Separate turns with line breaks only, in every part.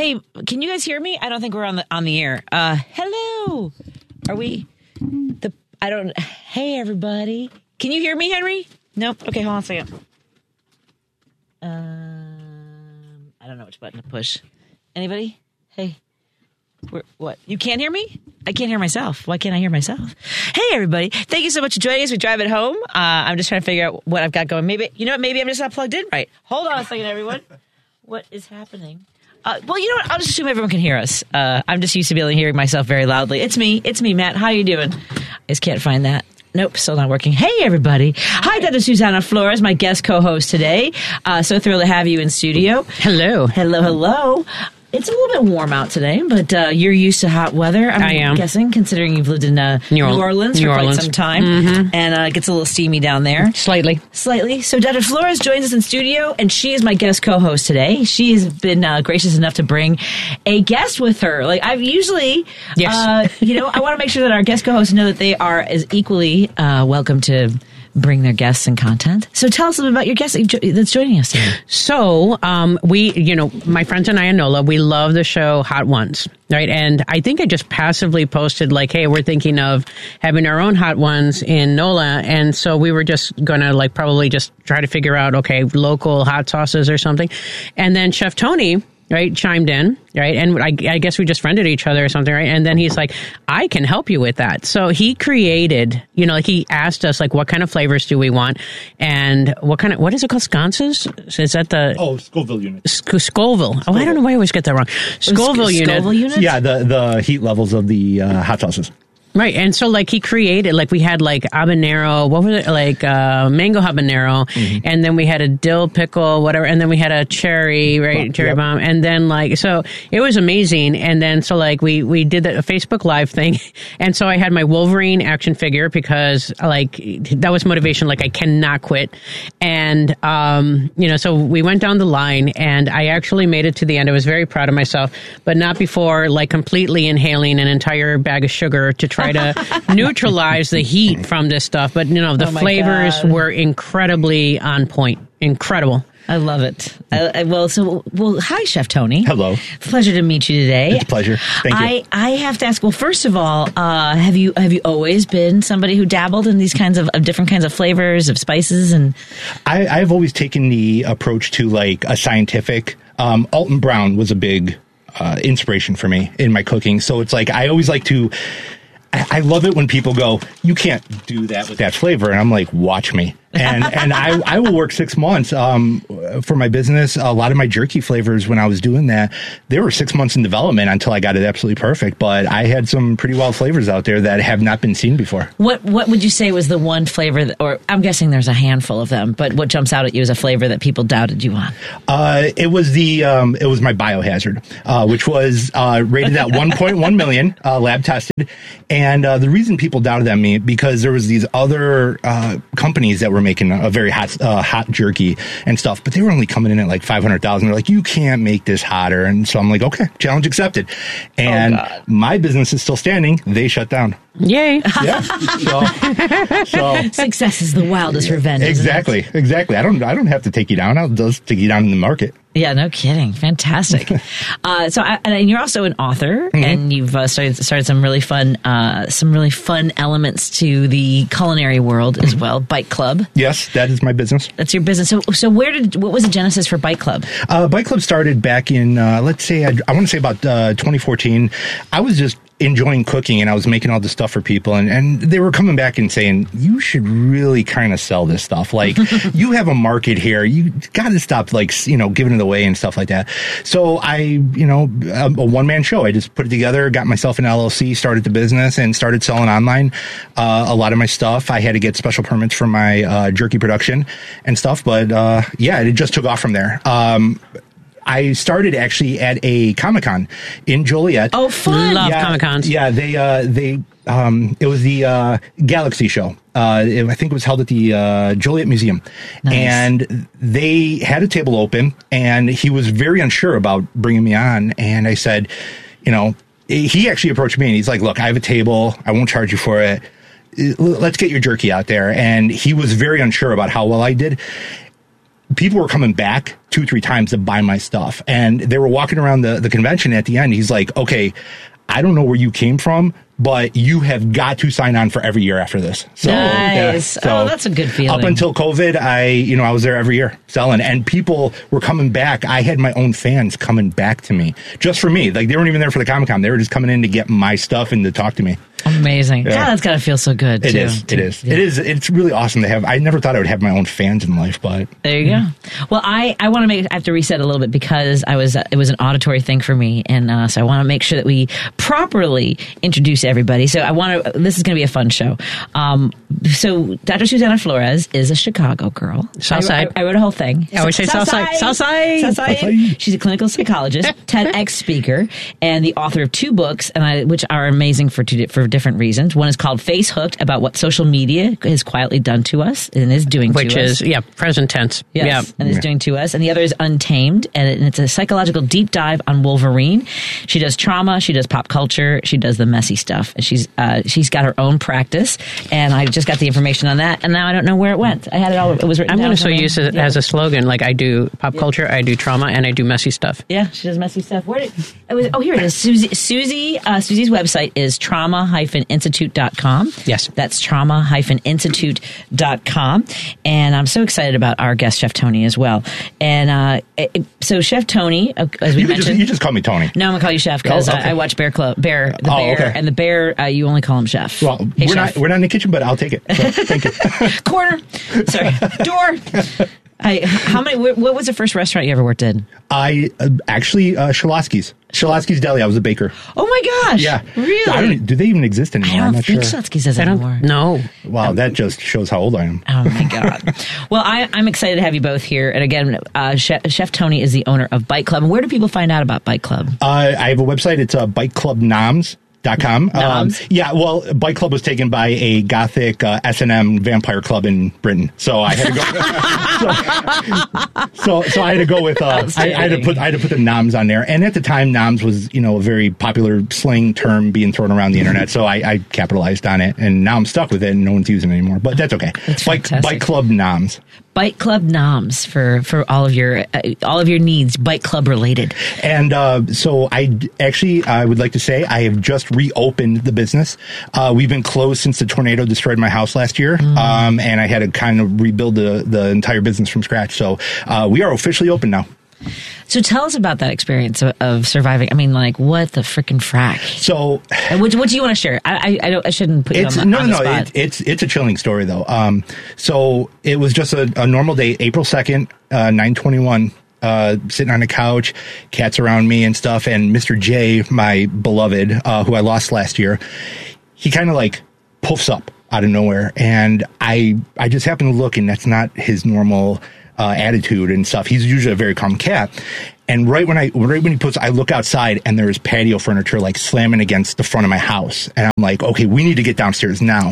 Hey, can you guys hear me? I don't think we're on the air. Hello. Are we? Hey, everybody. Can you hear me, Henry? Nope. Okay, hold on a second. I don't know which button to push. Anybody? Hey. What? You can't hear me? I can't hear myself. Why can't I hear myself? Hey, everybody. Thank you so much for joining us. We drive it home. I'm just trying to figure out what I've got going. Maybe I'm just not plugged in right. Hold on a second, everyone. What is happening? Well, you know what? I'll just assume everyone can hear us. I'm just used to be able to hear myself very loudly. It's me, Matt. How you doing? I just can't find that. Nope, still not working. Hey, everybody. Hi, Dr. Susana Flores, my guest co-host today. So thrilled to have you in studio.
Hello.
Hello. It's a little bit warm out today, but you're used to hot weather. I am guessing, considering you've lived in New Orleans for quite some time, and it gets a little steamy down there.
Slightly.
So Dr. Flores joins us in studio, and she is my guest co-host today. She has been gracious enough to bring a guest with her. Like I've usually, I want to make sure that our guest co-hosts know that they are as equally welcome to bring their guests and content. So tell us a little bit about your guest that's joining us today.
So, my friends and I and Nola, we love the show Hot Ones, right? And I think I just passively posted like, hey, we're thinking of having our own Hot Ones in Nola. And so we were just going to probably just try to figure out, okay, local hot sauces or something. And then Chef Tony, right, chimed in, right? And I guess we just friended each other or something, right? And then he's like, I can help you with that. So he created, he asked us, what kind of flavors do we want? And what is it called? Sconces? Is that
Scoville units.
Scoville. Oh, I don't know why I always get that wrong. Scoville units?
Yeah, the heat levels of the hot sauces.
Right. And so he created, we had habanero, what was it? Mango habanero. Mm-hmm. And then we had a dill pickle, whatever. And then we had a cherry, right? Cherry bomb. And then so it was amazing. And then we did a Facebook Live thing. And so I had my Wolverine action figure because that was motivation. I cannot quit. And, so we went down the line and I actually made it to the end. I was very proud of myself, but not before completely inhaling an entire bag of sugar to try to neutralize the heat from this stuff. But, the flavors were incredibly on point. Incredible.
I love it. Hi, Chef Tony.
Hello.
Pleasure to meet you today.
It's a pleasure. Thank you.
I have to ask, well, first of all, have you always been somebody who dabbled in these kinds of different kinds of flavors, of spices? And
I've always taken the approach to a scientific. Alton Brown was a big inspiration for me in my cooking. So it's I always like to... I love it when people go, you can't do that with that flavor. And I'm like, watch me. And I will work 6 months for my business. A lot of my jerky flavors, when I was doing that, they were 6 months in development until I got it absolutely perfect. But I had some pretty wild flavors out there that have not been seen before.
What would you say was the one flavor, or I'm guessing there's a handful of them, but what jumps out at you as a flavor that people doubted you on?
It was my Biohazard, which was rated at 1.1 million, lab tested. And the reason people doubted on me, because there was these other companies that were making a very hot jerky and stuff, but they were only coming in at 500,000. They're like, you can't make this hotter. And so I'm like, okay, challenge accepted. And my business is still standing. They shut down.
Yay.
Yeah. So
success is the wildest revenge.
Exactly. I don't have to take you down. I'll just take you down in the market.
Yeah, no kidding. Fantastic. And you're also an author, and you've started some really fun elements to the culinary world as well. Bite Club.
Yes, that is my business.
That's your business. So what was the genesis for Bite Club?
Bite Club started back in, I want to say about 2014. I was just enjoying cooking, and I was making all this stuff for people, and they were coming back and saying, you should really kind of sell this stuff. You have a market here. You got to stop giving it away and stuff like that. So I, a one-man show. I just put it together, got myself an LLC, started the business, and started selling online. A lot of my stuff, I had to get special permits for my jerky production and stuff, but it just took off from there. I started actually at a Comic-Con in Joliet.
Oh, fun!
Love Comic-Cons.
Yeah, it was the Galaxy show. I think it was held at the Joliet Museum. Nice. And they had a table open, and he was very unsure about bringing me on. And I said, he actually approached me, and he's like, look, I have a table. I won't charge you for it. Let's get your jerky out there. And he was very unsure about how well I did. People were coming back 2-3 times to buy my stuff. And they were walking around the convention. At the end, he's like, okay, I don't know where you came from, but you have got to sign on for every year after this. So,
nice. That's a good feeling.
Up until COVID, I was there every year selling, and people were coming back. I had my own fans coming back to me just for me. Like, they weren't even there for the Comic-Con. They were just coming in to get my stuff and to talk to me.
Amazing. Yeah, that's got to feel so good, too.
It is. It's really awesome to have. I never thought I would have my own fans in life, but...
There you go. Well, I want to I have to reset a little bit because it was an auditory thing for me, and so I want to make sure that we properly introduce everybody. So this is going to be a fun show. So Dr. Susana Flores is a Chicago girl.
Southside.
I wrote a whole thing.
I would say Southside.
She's a clinical psychologist, TEDx speaker, and the author of 2 books, which are amazing for different reasons. One is called Face Hooked, about what social media has quietly done to us and is doing to us.
Which is, present tense.
Yes, and is doing to us. And the other is Untamed, and it's a psychological deep dive on Wolverine. She does trauma, she does pop culture, she does the messy stuff. And she's got her own practice, and I just got the information on that, and now I don't know where it went. I had it all. It was written
I'm
down.
going to use it as a slogan. Like, I do pop culture, I do trauma, and I do messy stuff.
Yeah, she does messy stuff. Here it is. Susie's website is trauma-institute.com.
Yes.
That's trauma-institute.com. And I'm so excited about our guest, Chef Tony, as well. And so Chef Tony, as we mentioned...
You just call me Tony.
No, I'm going to call you Chef because I watch Bear Club. Bear.
Okay.
And the Bear, you only call him Chef.
Well,
hey,
we're not in the kitchen, but I'll take it. So, thank you.
Corner. Sorry. Door. What was the first restaurant you ever worked in?
Shalotsky's. Shalotsky's Deli. I was a baker.
Oh my gosh.
Yeah.
Really?
Do they even exist anymore?
I'm
not
think
sure.
Shalotsky's does anymore.
No.
Wow, that just shows how old I am.
Oh my God. Well, I'm excited to have you both here. And again, Chef Tony is the owner of Bite Club. And where do people find out about Bite Club?
I have a website. It's biteclubnoms.com. Yeah, well, Bite Club was taken by a gothic S&M vampire club in Britain, so I had to go. so I had to go with. I had to put the noms on there, and at the time, noms was a very popular slang term being thrown around the internet, so I capitalized on it, and now I'm stuck with it, and no one's using it anymore. But that's okay.
That's
Bite Club noms.
Bite Club noms for all of your needs, Bite Club related.
And so I would like to say I have just reopened the business. We've been closed since the tornado destroyed my house last year, and I had to kind of rebuild the entire business from scratch. So we are officially open now.
So tell us about that experience of surviving. I mean, like, what the frickin' frack? So, what do you want to share? I shouldn't put you on the spot.
It's a chilling story though. So it was just a normal day, April 2nd, 9/21. Sitting on the couch, cats around me and stuff, and Mr. J, my beloved, who I lost last year, he kind of like poofs up out of nowhere, and I just happen to look, and that's not his normal attitude and stuff. He's usually a very calm cat. And right when he puts, I look outside and there's patio furniture like slamming against the front of my house. And I'm like, okay, we need to get downstairs now.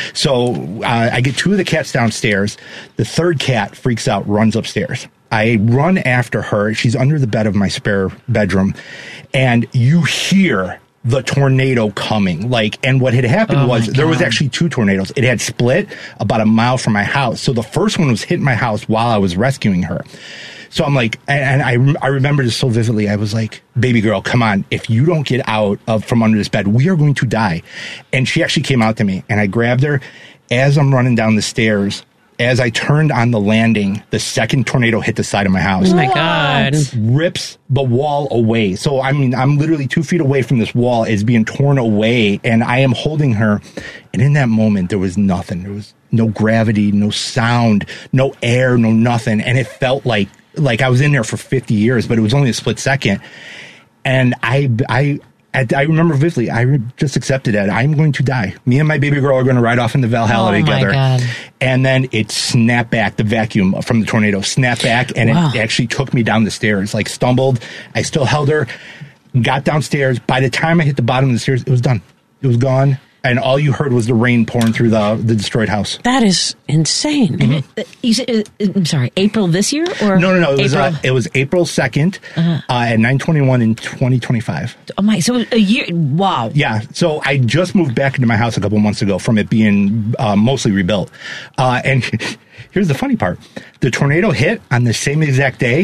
So I get 2 of the cats downstairs. The 3rd cat freaks out, runs upstairs. I run after her. She's under the bed of my spare bedroom. And you hear the tornado coming. And what had happened was there was actually 2 tornadoes. It had split about a mile from my house. So the first one was hitting my house while I was rescuing her. So I'm like, and I remember this so vividly. I was like, baby girl, come on. If you don't get out from under this bed, we are going to die. And she actually came out to me, and I grabbed her. As I'm running down the stairs, as I turned on the landing, the 2nd tornado hit the side of my house.
Oh my God.
Rips the wall away. So, I mean, I'm literally 2 feet away from this wall. It's being torn away, and I am holding her. And in that moment, there was nothing. There was no gravity, no sound, no air, no nothing. And it felt like I was in there for 50 years, but it was only a split second. And I remember vividly, I just accepted it. I'm going to die. Me and my baby girl are going to ride off into Valhalla together.
My God.
And then it snapped back, the vacuum from the tornado snapped back, and it actually took me down the stairs, stumbled. I still held her, got downstairs. By the time I hit the bottom of the stairs, it was done. It was gone. And all you heard was the rain pouring through the destroyed house.
That is insane.
Mm-hmm. You said, I'm sorry, April this year? Or
No. It was April 2nd at 9/21 in 2025.
Oh, my. So a year. Wow.
Yeah. So I just moved back into my house a couple months ago from it being mostly rebuilt. And here's the funny part. The tornado hit on the same exact day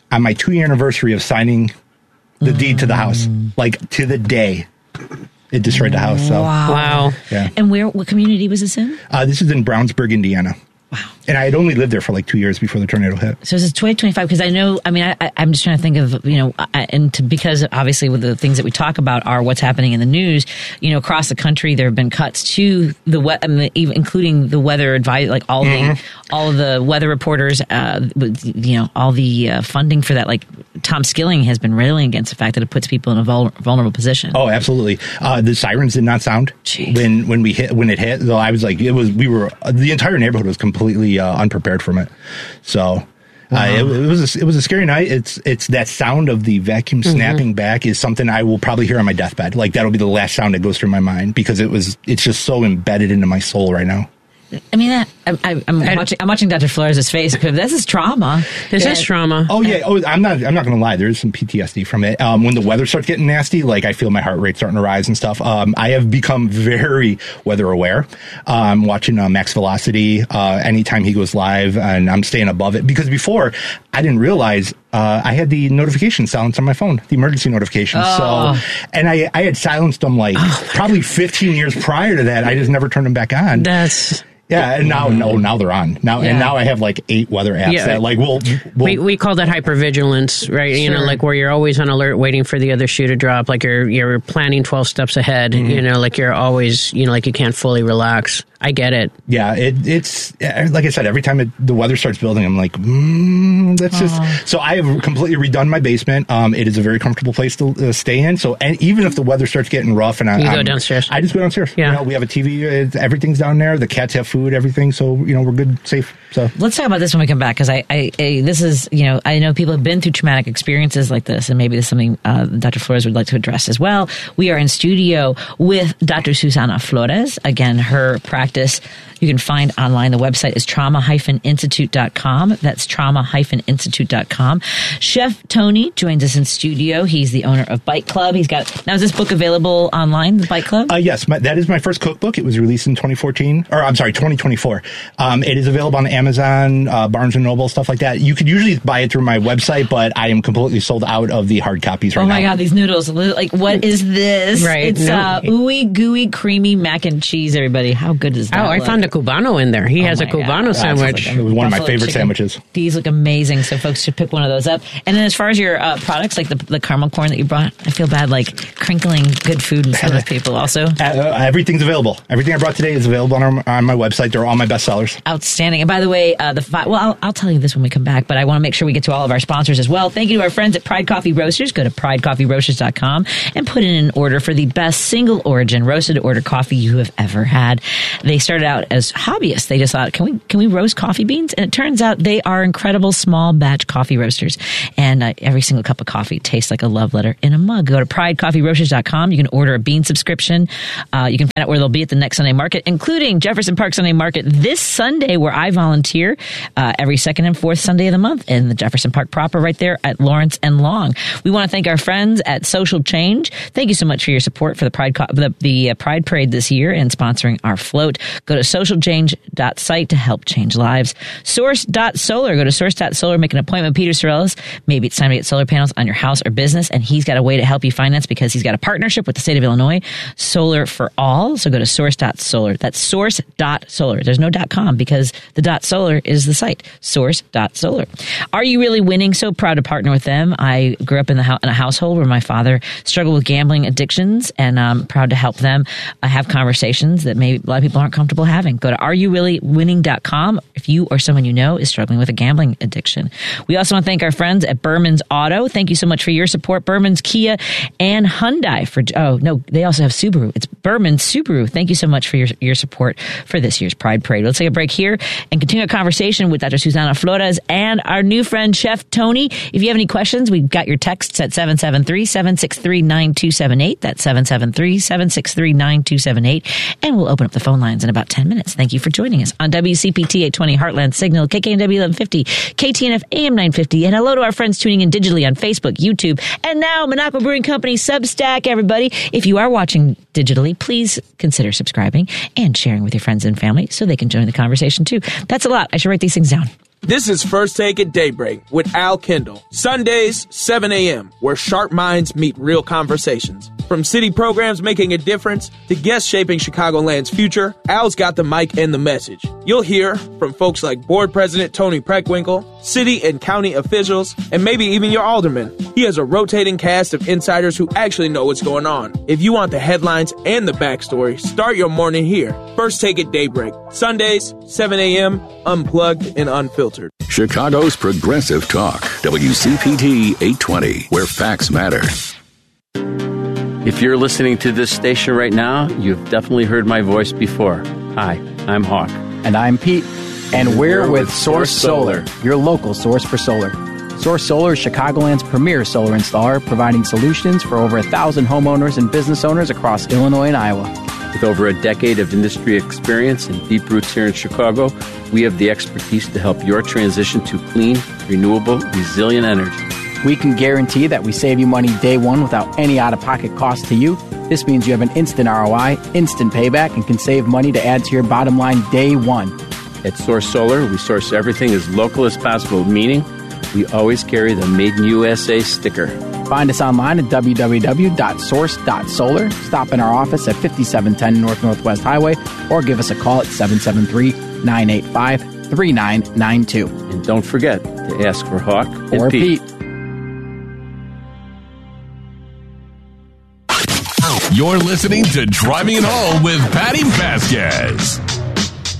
on my 2-year anniversary of signing the deed to the house, like to the day. It destroyed the house. So.
Wow.
Yeah.
And what community was this in?
This is in Brownsburg, Indiana.
Wow.
And I had only lived there for like 2 years before the tornado hit.
So this is 2025 because I know, I'm just trying to think of, because obviously with the things that we talk about are what's happening in the news, across the country, there have been cuts to the even including the weather advice, like all of the weather reporters, all the funding for that, like Tom Skilling has been railing against the fact that it puts people in a vulnerable position.
Oh, absolutely. The sirens did not sound when it hit. So I was like, the entire neighborhood was completely unprepared from it. So it was a scary night. It's that sound of the vacuum snapping back is something I will probably hear on my deathbed. Like that'll be the last sound that goes through my mind because it's just so embedded into my soul right now.
I'm watching Dr. Flores' face. This is trauma.
This is trauma.
Oh yeah. Oh, I'm not gonna lie. There's some PTSD from it. When the weather starts getting nasty, like I feel my heart rate starting to rise and stuff. I have become very weather aware. Watching Max Velocity anytime he goes live, and I'm staying above it because before I didn't realize I had the notification silenced on my phone, the emergency notifications.
Oh.
So, and I had silenced them probably 15 years prior to that. I just never turned them back on. Yeah, and now they're on. And now I have like 8 weather apps that like
we call that hypervigilance, right?
Sure.
Like where you're always on alert waiting for the other shoe to drop, like you're planning 12 steps ahead, like you're always, like you can't fully relax. I get it.
Yeah, it's like I said, every time the weather starts building, I'm like, that's just. So I have completely redone my basement. It is a very comfortable place to stay in. So even if the weather starts getting rough, and
you go downstairs,
I just go downstairs.
Yeah,
we have a TV. Everything's down there. The cats have food, everything. So we're good, safe. So
let's talk about this when we come back because this is I know people have been through traumatic experiences like this, and maybe this is something Dr. Flores would like to address as well. We are in studio with Dr. Susana Flores. Again, her practice you can find online. The website is trauma-institute.com. That's trauma-institute.com. Chef Tony joins us in studio. He's the owner of Bite Club. Now is this book available online, the Bite Club?
Yes, that is my first cookbook. It was released in 2024. It is available on Amazon, Barnes & Noble, stuff like that. You could usually buy it through my website, but I am completely sold out of the hard copies right now.
Oh my God, these noodles. Like, what is this?
Right.
It's ooey gooey creamy mac and cheese, everybody. How good is that?
Oh, I found a Cubano in there. He has a Cubano sandwich.
It was one of my favorite sandwiches.
These look amazing, so folks should pick one of those up. And then as far as your products, like the caramel corn that you brought, I feel bad like crinkling good food in front of people also.
Everything's available. Everything I brought today is available on my website. They're all my best sellers.
Outstanding. And by the way, I'll tell you this when we come back, but I want to make sure we get to all of our sponsors as well. Thank you to our friends at Pride Coffee Roasters. Go to pridecoffeeroasters.com and put in an order for the best single origin roasted to order coffee you have ever had. They started out as hobbyists. They just thought, can we roast coffee beans? And it turns out they are incredible small batch coffee roasters. And every single cup of coffee tastes like a love letter in a mug. Go to pridecoffeeroasters.com. You can order a bean subscription. You can find out where they'll be at the next Sunday market, including Jefferson Park Sunday Market this Sunday, where I volunteer every second and fourth Sunday of the month in the Jefferson Park proper, right there at Lawrence and Long. We want to thank our friends at Social Change. Thank you so much for your support for the Pride Parade this year and sponsoring our float. Go to socialchange.site to help change lives. Source.solar. Go to source.solar, make an appointment with Peter Sorellis. Maybe it's time to get solar panels on your house or business, and he's got a way to help you finance because he's got a partnership with the state of Illinois, Solar for All. So go to source.solar. That's source.solar. There's no .com because the .solar is the site, source.solar. Are you really winning? So proud to partner with them. I grew up in a household where my father struggled with gambling addictions, and I'm proud to help them have conversations that maybe a lot of people aren't comfortable having. Go to areyoureallywinning.com if you or someone you know is struggling with a gambling addiction. We also want to thank our friends at Berman's Auto. Thank you so much for your support. Berman's, Kia, and Hyundai. They also have Subaru. It's Berman's Subaru. Thank you so much for your support for this year's Pride Parade. Let's take a break here and continue a conversation with Dr. Susana Flores and our new friend, Chef Tony. If you have any questions, we've got your texts at 773-763-9278. That's 773-763-9278. And we'll open up the phone lines in about 10 minutes. Thank you for joining us on WCPT 820 Heartland Signal, KKNW 1150, KTNF AM 950. And hello to our friends tuning in digitally on Facebook, YouTube, and now Minocqua Brewing Company Substack, everybody. If you are watching digitally, please consider subscribing and sharing with your friends and family so they can join the conversation too. That's a lot. I should write these things down.
This is First Take at Daybreak with Al Kendall. Sundays, 7 a.m., where sharp minds meet real conversations. From city programs making a difference to guests shaping Chicagoland's future, Al's got the mic and the message. You'll hear from folks like Board President Tony Preckwinkle, city and county officials, and maybe even your alderman. He has a rotating cast of insiders who actually know what's going on. If you want the headlines and the backstory, start your morning here. First Take at Daybreak. Sundays, 7 a.m., unplugged and unfiltered.
Chicago's Progressive Talk, WCPT 820, where facts matter.
If you're listening to this station right now, you've definitely heard my voice before. Hi, I'm Hawk.
And I'm Pete. And we're with Source Solar, your local source for solar. Source Solar is Chicagoland's premier solar installer, providing solutions for over 1,000 homeowners and business owners across Illinois and Iowa.
With over a decade of industry experience and deep roots here in Chicago, we have the expertise to help your transition to clean, renewable, resilient energy.
We can guarantee that we save you money day one without any out-of-pocket cost to you. This means you have an instant ROI, instant payback, and can save money to add to your bottom line day one.
At Source Solar, we source everything as local as possible, meaning we always carry the Made in USA sticker.
Find us online at www.source.solar. Stop in our office at 5710 North Northwest Highway or give us a call at 773-985-3992.
And don't forget to ask for Hawk
or Pete.
You're listening to Driving It Home with Patty Vasquez.